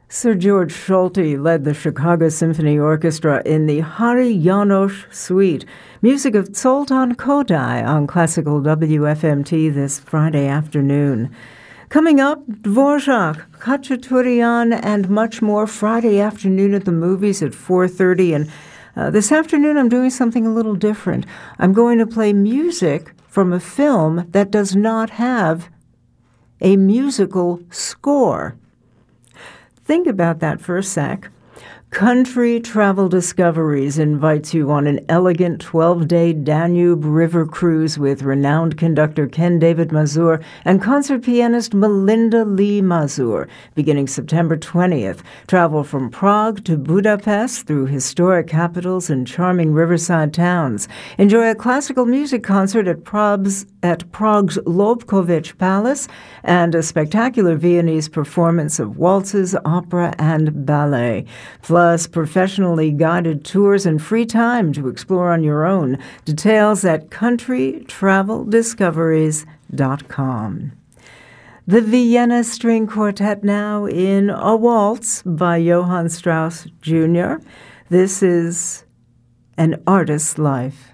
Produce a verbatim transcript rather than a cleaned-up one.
Sir George Solti led the Chicago Symphony Orchestra in the Hari Janos Suite, music of Zoltan Kodály on Classical W F M T this Friday afternoon. Coming up, Dvorak, Khachaturian, and much more Friday afternoon at the movies at four thirty. And uh, this afternoon I'm doing something a little different. I'm going to play music from a film that does not have a musical score. Think about that for a sec. Country Travel Discoveries invites you on an elegant twelve-day Danube River cruise with renowned conductor Ken David Mazur and concert pianist Melinda Lee Mazur, beginning September twentieth. Travel from Prague to Budapest through historic capitals and charming riverside towns. Enjoy a classical music concert at Prague's, at Prague's Lobkovich Palace and a spectacular Viennese performance of waltzes, opera, and ballet. Plus professionally guided tours and free time to explore on your own. Details at country travel discoveries dot com. The Vienna String Quartet now in a waltz by Johann Strauss Junior This is An Artist's Life.